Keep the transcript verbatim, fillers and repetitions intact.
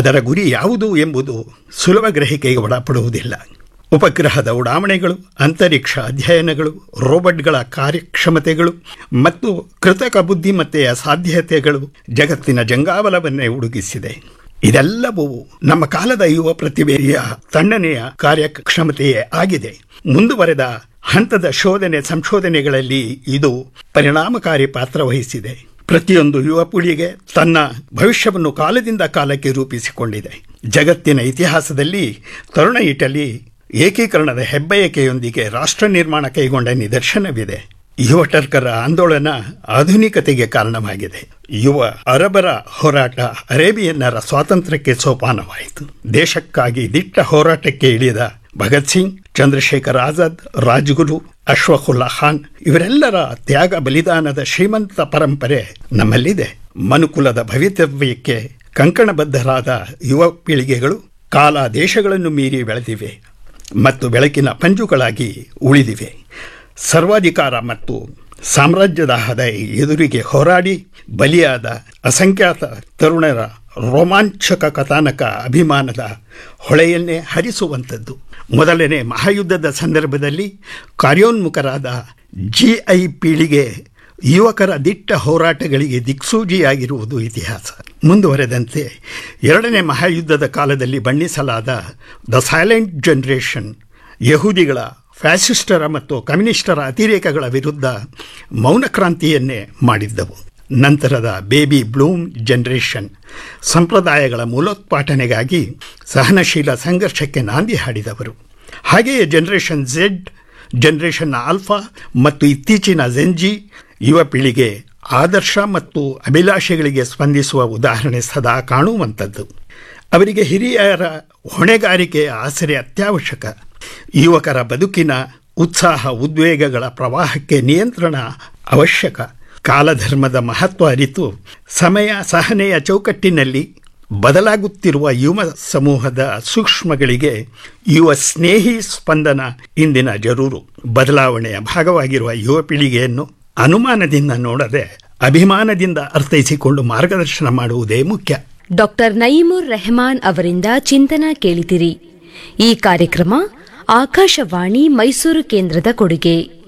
ಅದರ ಗುರಿ ಯಾವುದು ಎಂಬುದು ಸುಲಭ ಗ್ರಹಿಕೆಗೆ ಒಳಪಡುವುದಿಲ್ಲ. ಉಪಗ್ರಹದ ಉಡಾವಣೆಗಳು, ಅಂತರಿಕ್ಷ ಅಧ್ಯಯನಗಳು, ರೋಬೋಟ್ಗಳ ಕಾರ್ಯಕ್ಷಮತೆಗಳು ಮತ್ತು ಕೃತಕ ಬುದ್ಧಿಮತ್ತೆಯ ಸಾಧ್ಯತೆಗಳು ಜಗತ್ತಿನ ಜಂಗಾವಲವನ್ನೇ ಹುಡುಗಿಸಿದೆ. ಇದೆಲ್ಲವೂ ನಮ್ಮ ಕಾಲದ ಯುವ ಪ್ರತಿಭೆಯ ತಣ್ಣನೆಯ ಕಾರ್ಯಕ್ಷಮತೆಯೇ ಆಗಿದೆ. ಮುಂದುವರೆದ ಹಂತದ ಶೋಧನೆ ಸಂಶೋಧನೆಗಳಲ್ಲಿ ಇದು ಪರಿಣಾಮಕಾರಿ ಪಾತ್ರ ವಹಿಸಿದೆ. ಪ್ರತಿಯೊಂದು ಯುವ ಪೀಳಿಗೆ ತನ್ನ ಭವಿಷ್ಯವನ್ನು ಕಾಲದಿಂದ ಕಾಲಕ್ಕೆ ರೂಪಿಸಿಕೊಂಡಿದೆ. ಜಗತ್ತಿನ ಇತಿಹಾಸದಲ್ಲಿ ತರುಣ ಇಟಲಿ ಏಕೀಕರಣದ ಹೆಬ್ಬಯಕೆಯೊಂದಿಗೆ ರಾಷ್ಟ್ರ ನಿರ್ಮಾಣ ಕೈಗೊಂಡ ನಿದರ್ಶನವಿದೆ. ಯುವ ಟರ್ಕರ ಆಂದೋಲನ ಆಧುನಿಕತೆಗೆ ಕಾರಣವಾಗಿದೆ. ಯುವ ಅರಬರ ಹೋರಾಟ ಅರೇಬಿಯನ್ನರ ಸ್ವಾತಂತ್ರ್ಯಕ್ಕೆ ಸೋಪಾನವಾಯಿತು. ದೇಶಕ್ಕಾಗಿ ದಿಟ್ಟ ಹೋರಾಟಕ್ಕೆ ಇಳಿದ ಭಗತ್ ಸಿಂಗ್, ಚಂದ್ರಶೇಖರ್ ಆಜಾದ್, ರಾಜ್ಗುರು, ಅಶ್ವಕುಲ್ಲಾ ಖಾನ್ ಇವರೆಲ್ಲರ ತ್ಯಾಗ ಬಲಿದಾನದ ಶ್ರೀಮಂತ ಪರಂಪರೆ ನಮ್ಮಲ್ಲಿದೆ. ಮನುಕುಲದ ಭವಿತವ್ಯಕ್ಕೆ ಕಂಕಣಬದ್ಧರಾದ ಯುವ ಪೀಳಿಗೆಗಳು ಕಾಲ ದೇಶಗಳನ್ನು ಮೀರಿ ಬೆಳೆದಿವೆ ಮತ್ತು ಬೆಳಕಿನ ಪಂಜುಗಳಾಗಿ ಉಳಿದಿವೆ. ಸರ್ವಾಧಿಕಾರ ಮತ್ತು ಸಾಮ್ರಾಜ್ಯದಾಹದ ಎದುರಿಗೆ ಹೋರಾಡಿ ಬಲಿಯಾದ ಅಸಂಖ್ಯಾತ ತರುಣರ ರೋಮಾಂಚಕ ಕಥಾನಕ ಅಭಿಮಾನದ ಹೊಳೆಯನ್ನೇ ಹರಿಸುವಂಥದ್ದು. ಮೊದಲನೇ ಮಹಾಯುದ್ಧದ ಸಂದರ್ಭದಲ್ಲಿ ಕಾರ್ಯೋನ್ಮುಖರಾದ ಜಿ ಐ ಪೀಳಿಗೆ ಯುವಕರ ದಿಟ್ಟ ಹೋರಾಟಗಳಿಗೆ ದಿಕ್ಸೂಚಿಯಾಗಿರುವುದು ಇತಿಹಾಸ. ಮುಂದುವರೆದಂತೆ ಎರಡನೇ ಮಹಾಯುದ್ಧದ ಕಾಲದಲ್ಲಿ ಬಣ್ಣಿಸಲಾದ ದ ಸೈಲೆಂಟ್ ಜನರೇಷನ್ ಯಹೂದಿಗಳ, ಫ್ಯಾಸಿಸ್ಟರ ಮತ್ತು ಕಮ್ಯುನಿಸ್ಟರ ಅತಿರೇಕಗಳ ವಿರುದ್ಧ ಮೌನಕ್ರಾಂತಿಯನ್ನೇ ಮಾಡಿದ್ದವು. ನಂತರದ ಬೇಬಿ ಬ್ಲೂಮ್ ಜನರೇಷನ್ ಸಂಪ್ರದಾಯಗಳ ಮೂಲೋತ್ಪಾಟನೆಗಾಗಿ ಸಹನಶೀಲ ಸಂಘರ್ಷಕ್ಕೆ ನಾಂದಿ ಹಾಡಿದವರು. ಹಾಗೆಯೇ ಜನರೇಷನ್ ಝೆಡ್, ಜನರೇಷನ್ ಆಲ್ಫಾ ಮತ್ತು ಇತ್ತೀಚಿನ ಜೆನ್ಜಿ ಯುವ ಪೀಳಿಗೆ ಆದರ್ಶ ಮತ್ತು ಅಭಿಲಾಷೆಗಳಿಗೆ ಸ್ಪಂದಿಸುವ ಉದಾಹರಣೆ ಸದಾ ಕಾಣುವಂಥದ್ದು. ಅವರಿಗೆ ಹಿರಿಯರ ಹೊಣೆಗಾರಿಕೆಯ ಆಸರೆ ಅತ್ಯವಶ್ಯಕ. ಯುವಕರ ಬದುಕಿನ ಉತ್ಸಾಹ ಉದ್ವೇಗಗಳ ಪ್ರವಾಹಕ್ಕೆ ನಿಯಂತ್ರಣ ಅವಶ್ಯಕ. ಕಾಲಧರ್ಮದ ಮಹತ್ವ ಅರಿತು ಸಮಯ ಸಹನೆಯ ಚೌಕಟ್ಟಿನಲ್ಲಿ ಬದಲಾಗುತ್ತಿರುವ ಯುವ ಸಮೂಹದ ಸೂಕ್ಷ್ಮಗಳಿಗೆ ಯುವ ಸ್ನೇಹಿ ಸ್ಪಂದನ ಇಂದಿನ ಜರೂರು. ಬದಲಾವಣೆಯ ಭಾಗವಾಗಿರುವ ಯುವ ಪೀಳಿಗೆಯನ್ನು ಅನುಮಾನದಿಂದ ನೋಡದೆ ಅಭಿಮಾನದಿಂದ ಅರ್ಥೈಸಿಕೊಂಡು ಮಾರ್ಗದರ್ಶನ ಮಾಡುವುದೇ ಮುಖ್ಯ. ಡಾಕ್ಟರ್ ನಯೀಮುರ್ ರೆಹಮಾನ್ ಅವರಿಂದ ಚಿಂತನ ಕೇಳಿದಿರಿ. ಈ ಕಾರ್ಯಕ್ರಮ ಆಕಾಶವಾಣಿ ಮೈಸೂರು ಕೇಂದ್ರದ ಕೊಡುಗೆ.